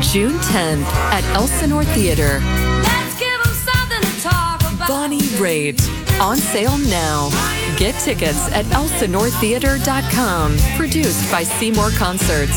June 10th at Elsinore Theater. Let's give 'em something to talk about. Bonnie Raitt. On sale now. Get tickets at elsinoretheater.com. Produced by Seymour Concerts.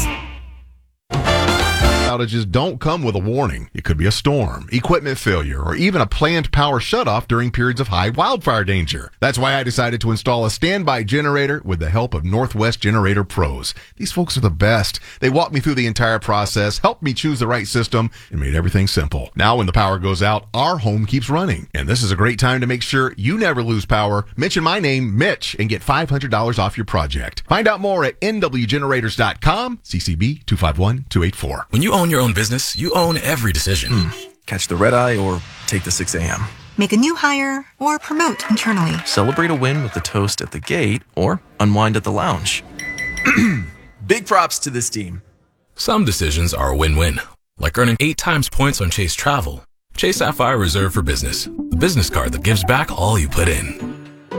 Outages don't come with a warning. It could be a storm, equipment failure, or even a planned power shutoff during periods of high wildfire danger. That's why I decided to install a standby generator with the help of Northwest Generator Pros. These folks are the best. They walked me through the entire process, helped me choose the right system, and made everything simple. Now when the power goes out, our home keeps running. And this is a great time to make sure you never lose power. Mention my name, Mitch, and get $500 off your project. Find out more at nwgenerators.com, CCB 251284. When you own your own business, you own every decision. Catch the red eye or take the 6 a.m. Make a new hire or promote internally. Celebrate a win with the toast at the gate or unwind at the lounge. Big props to this team. Some decisions are a win-win, like earning 8 times points on Chase Travel. Chase Sapphire Reserve for Business, the business card that gives back all you put in.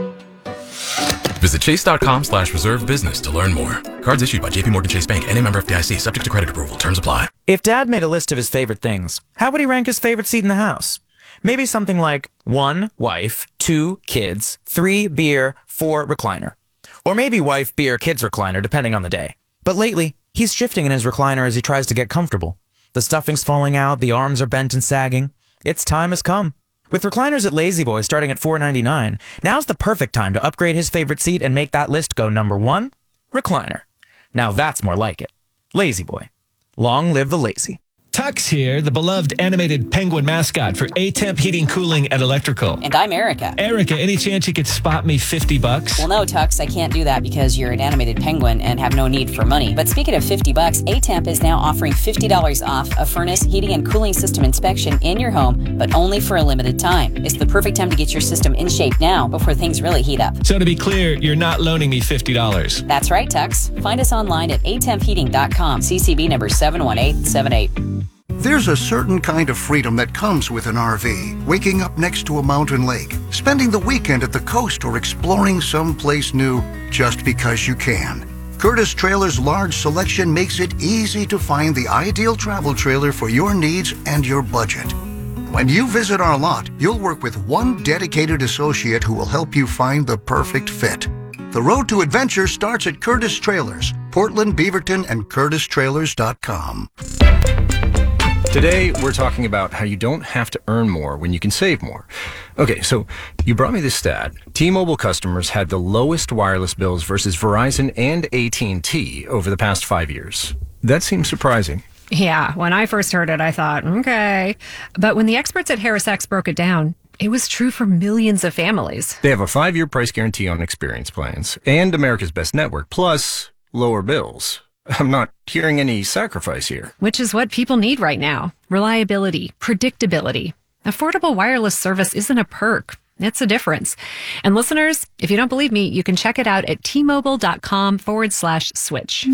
Visit chase.com/reserve business to learn more. Cards issued by JPMorgan Chase Bank, N.A. member FDIC, subject to credit approval. Terms apply. If Dad made a list of his favorite things, how would he rank his favorite seat in the house? Maybe something like 1, wife, 2, kids, 3, beer, 4, recliner. Or maybe wife, beer, kids, recliner, depending on the day. But lately, he's shifting in his recliner as he tries to get comfortable. The stuffing's falling out, the arms are bent and sagging. Its time has come. With recliners at La-Z-Boy starting at $4.99, now's the perfect time to upgrade his favorite seat and make that list go number 1, recliner. Now that's more like it. La-Z-Boy. Long live the lazy. Tux here, the beloved animated penguin mascot for A-Temp Heating Cooling at Electrical. And I'm Erica. Erica, any chance you could spot me $50? Well, no, Tux, I can't do that because you're an animated penguin and have no need for money. But speaking of $50, A-Temp is now offering $50 off a furnace, heating, and cooling system inspection in your home, but only for a limited time. It's the perfect time to get your system in shape now before things really heat up. So to be clear, you're not loaning me $50. That's right, Tux. Find us online at atempheating.com, CCB number 71878. There's a certain kind of freedom that comes with an RV. Waking up next to a mountain lake, spending the weekend at the coast, or exploring someplace new just because you can. Curtis Trailer's large selection makes it easy to find the ideal travel trailer for your needs and your budget. When you visit our lot, you'll work with one dedicated associate who will help you find the perfect fit. The road to adventure starts at Curtis Trailers, Portland, Beaverton, and CurtisTrailers.com. Today, we're talking about how you don't have to earn more when you can save more. Okay, so you brought me this stat. T-Mobile customers had the lowest wireless bills versus Verizon and AT&T over the past 5 years. That seems surprising. Yeah, when I first heard it, I thought, okay. But when the experts at HarrisX broke it down, it was true for millions of families. They have a 5-year price guarantee on experience plans and America's Best Network, plus lower bills. I'm not hearing any sacrifice here. Which is what people need right now. Reliability, predictability. Affordable wireless service isn't a perk. It's a difference. And listeners, if you don't believe me, you can check it out at tmobile.com/switch.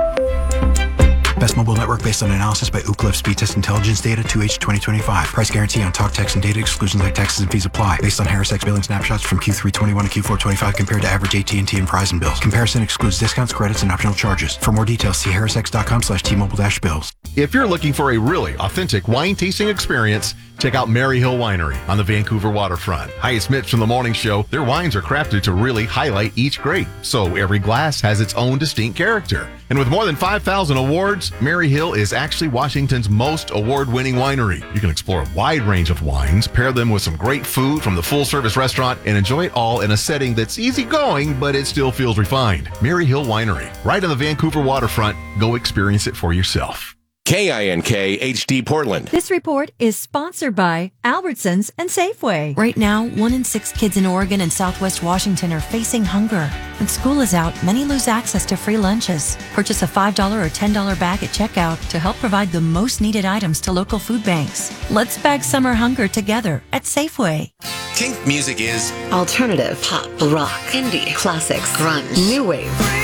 Best mobile network based on analysis by Ookla Speed Test Intelligence Data 2H 2025. Price guarantee on talk, text, and data. Exclusions like taxes and fees apply. Based on HarrisX billing snapshots from Q3 21 to Q4 25 compared to average AT&T and Verizon bills. Comparison excludes discounts, credits, and optional charges. For more details, see harrisx.com/T-Mobile-bills. If you're looking for a really authentic wine tasting experience, check out Mary Hill Winery on the Vancouver waterfront. Hi, it's Mitch from the Morning Show. Their wines are crafted to really highlight each grape, so every glass has its own distinct character. And with more than 5,000 awards, Mary Hill is actually Washington's most award-winning winery. You can explore a wide range of wines, pair them with some great food from the full-service restaurant, and enjoy it all in a setting that's easygoing, but it still feels refined. Mary Hill Winery, right on the Vancouver waterfront. Go experience it for yourself. KINK HD Portland. This report is sponsored by Albertsons and Safeway. Right now, 1 in 6 kids in Oregon and Southwest Washington are facing hunger. When school is out, many lose access to free lunches. Purchase a $5 or $10 bag at checkout to help provide the most needed items to local food banks. Let's bag summer hunger together at Safeway. Kink music is alternative, pop, rock, indie, classics, grunge, new wave.